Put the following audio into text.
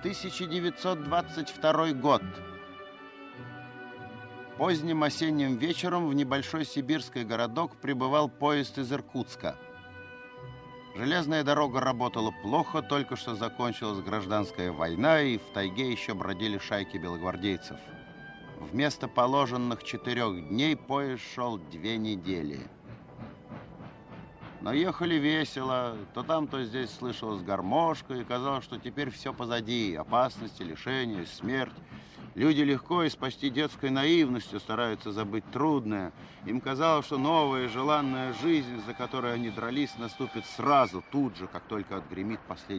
1922 год. Поздним осенним вечером в небольшой сибирский городок прибывал поезд из Иркутска. Железная дорога работала плохо, только что закончилась гражданская война, и в тайге еще бродили шайки белогвардейцев. Вместо положенных 4 дней поезд шел 2 недели. Но ехали весело, то там, то здесь слышалась гармошка, и казалось, что теперь все позади. Опасности, лишения, смерть. Люди легко и с почти детской наивностью стараются забыть трудное. Им казалось, что новая желанная жизнь, за которой они дрались, наступит сразу, тут же, как только отгремит последний